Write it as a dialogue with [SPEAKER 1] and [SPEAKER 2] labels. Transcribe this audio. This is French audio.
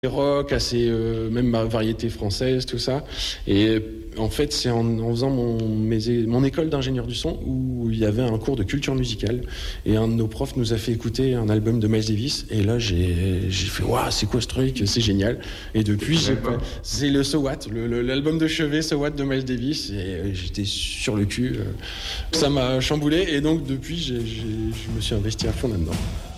[SPEAKER 1] rock, assez même variété française, tout ça. Et en fait, c'est en faisant mon école d'ingénieur du son où il y avait un cours de culture musicale. Et un de nos profs nous a fait écouter un album de Miles Davis. Et là, j'ai fait waouh, c'est quoi ce truc? C'est génial. Et depuis, c'est le So What, l'album de chevet So What de Miles Davis. Et j'étais sur le cul. Ça m'a chamboulé. Et donc, depuis, je me suis investi à fond là-dedans.